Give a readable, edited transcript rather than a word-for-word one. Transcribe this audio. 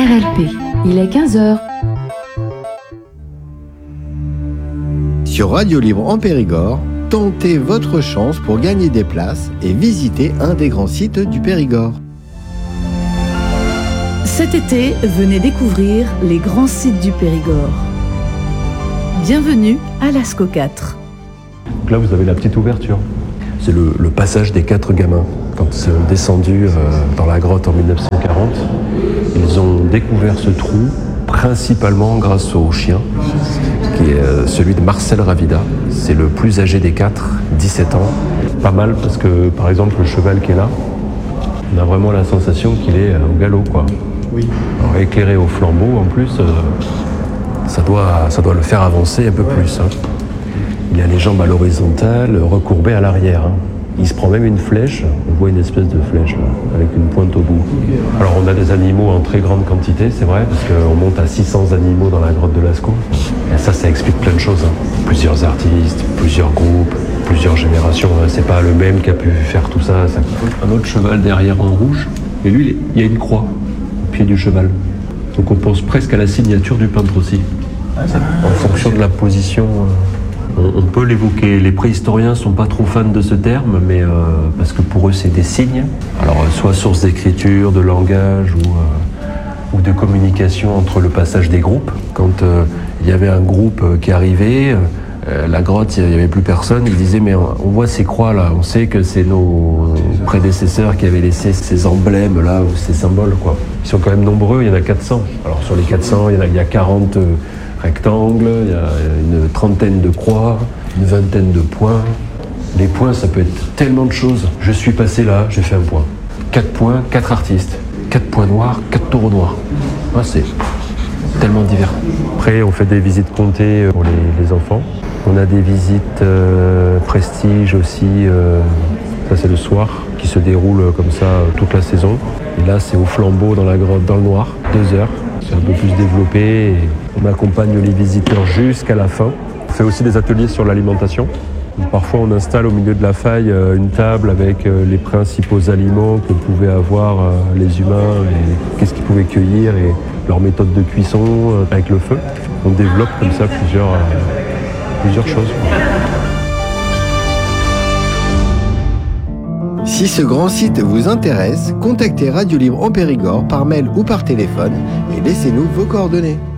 RLP, il est 15h. Sur Radio Libre en Périgord, tentez votre chance pour gagner des places et visiter un des grands sites du Périgord. Cet été, venez découvrir les grands sites du Périgord. Bienvenue à Lascaux 4. Donc là, vous avez la petite ouverture. C'est le passage des 4 gamins. Quand ils sont descendus dans la grotte en 1940, ils ont découvert ce trou principalement grâce au chien, qui est celui de Marcel Ravida. C'est le plus âgé des 4, 17 ans. Pas mal parce que, par exemple, le cheval qui est là, on a vraiment la sensation qu'il est au galop, quoi. Oui. Alors, éclairé au flambeau, en plus, ça doit le faire avancer un peu plus. Hein. Il a les jambes à l'horizontale, recourbées à l'arrière. Hein. Il se prend même une flèche, on voit une espèce de flèche là, avec une pointe au bout. Alors on a des animaux en très grande quantité, c'est vrai, parce qu'on monte à 600 animaux dans la grotte de Lascaux. Et ça explique plein de choses. Hein. Plusieurs artistes, plusieurs groupes, plusieurs générations. Hein. C'est pas le même qui a pu faire tout ça. Un autre cheval derrière en rouge, et lui, il y a une croix au pied du cheval. Donc on pense presque à la signature du peintre aussi. En fonction de la position... On peut l'évoquer. Les préhistoriens ne sont pas trop fans de ce terme, mais parce que pour eux, c'est des signes. Alors, soit source d'écriture, de langage ou de communication entre le passage des groupes. Quand il y avait un groupe qui arrivait, la grotte, il n'y avait plus personne, ils disaient « mais on voit ces croix là, on sait que c'est nos prédécesseurs qui avaient laissé ces emblèmes là, ou ces symboles quoi. » Ils sont quand même nombreux, il y en a 400. Alors sur les 400, il y a 40... rectangles, il y a une trentaine de croix, une vingtaine de points. Les points, ça peut être tellement de choses. Je suis passé là, j'ai fait un point. 4 points, 4 artistes. 4 points noirs, 4 taureaux noirs. Ouais, c'est tellement divers. Après, on fait des visites comptées pour les enfants. On a des visites prestige aussi. Ça, c'est le soir, qui se déroule comme ça toute la saison. Et là, c'est au flambeau dans la grotte, dans le noir, 2 heures. C'est un peu plus développé et on accompagne les visiteurs jusqu'à la fin. On fait aussi des ateliers sur l'alimentation. Parfois on installe au milieu de la faille une table avec les principaux aliments que pouvaient avoir les humains et qu'est-ce qu'ils pouvaient cueillir et leur méthode de cuisson avec le feu. On développe comme ça plusieurs choses. Si ce grand site vous intéresse, contactez Radio Libre en Périgord par mail ou par téléphone et laissez-nous vos coordonnées.